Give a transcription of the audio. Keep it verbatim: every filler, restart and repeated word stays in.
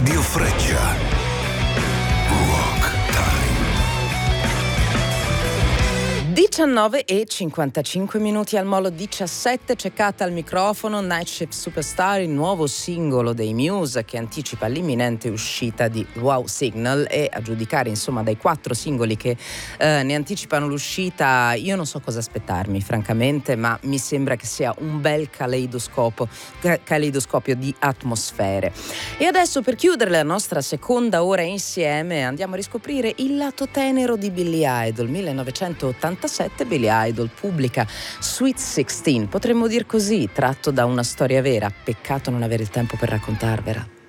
Radio Freccia. Rock Time. diciannove e cinquantacinque minuti al Molo diciassette, ceccata al microfono Night Shift Superstar, il nuovo singolo dei Muse che anticipa l'imminente uscita di Wow Signal, e a giudicare insomma dai quattro singoli che eh, ne anticipano l'uscita io non so cosa aspettarmi francamente, ma mi sembra che sia un bel caleidoscopo, caleidoscopio di atmosfere. E adesso, per chiudere la nostra seconda ora insieme, andiamo a riscoprire il lato tenero di Billy Idol. millenovecentottantasette Billy Idol pubblica Sweet sedici, potremmo dir così, tratto da una storia vera. Peccato non avere il tempo per raccontarvela.